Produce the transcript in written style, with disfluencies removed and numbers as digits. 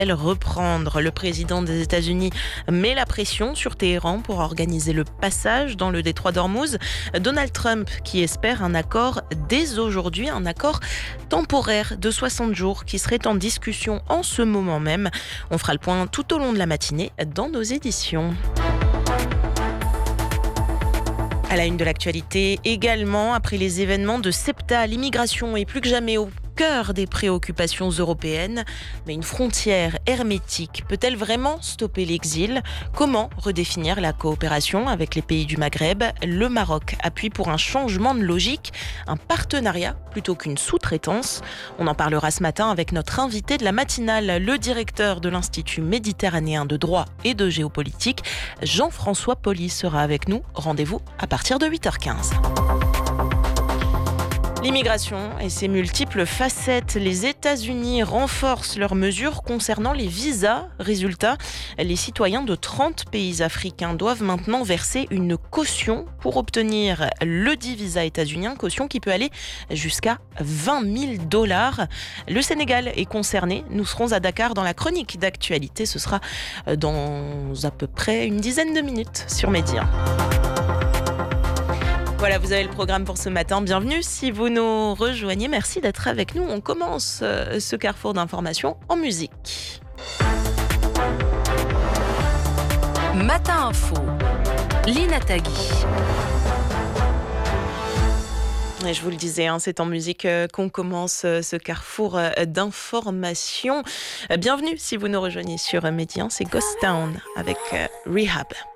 Reprendre. Le président des États-Unis met la pression sur Téhéran pour organiser le passage dans le détroit d'Ormuz. Donald Trump qui espère un accord dès aujourd'hui, un accord temporaire de 60 jours qui serait en discussion en ce moment même. On fera le point tout au long de la matinée dans nos éditions. À la une de l'actualité également, après les événements de Ceuta, l'immigration est plus que jamais au cœur des préoccupations européennes. Mais une frontière hermétique peut-elle vraiment stopper l'exil ? Comment redéfinir la coopération avec les pays du Maghreb ? Le Maroc appuie pour un changement de logique, un partenariat plutôt qu'une sous-traitance. On en parlera ce matin avec notre invité de la matinale, le directeur de l'Institut méditerranéen de droit et de géopolitique, Jean-François Pauly sera avec nous. Rendez-vous à partir de 8h15. L'immigration et ses multiples facettes. Les États-Unis renforcent leurs mesures concernant les visas. Résultat, les citoyens de 30 pays africains doivent maintenant verser une caution pour obtenir le dit visa états-unien, caution qui peut aller jusqu'à $20 000. Le Sénégal est concerné. Nous serons à Dakar dans la chronique d'actualité. Ce sera dans à peu près une dizaine de minutes sur Média. Voilà, vous avez le programme pour ce matin. Bienvenue si vous nous rejoignez. Merci d'être avec nous. On commence ce carrefour d'informations en musique. Matin Info, Lina Tagui. Et je vous le disais, c'est en musique qu'on commence ce carrefour d'informations. Bienvenue si vous nous rejoignez sur Média. C'est Ghost Town avec Rehab.